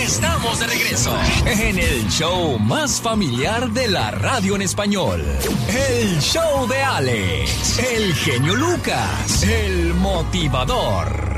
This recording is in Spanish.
Estamos de regreso en el show más familiar de la radio en español. El show de Alex, el genio Lucas, el motivador.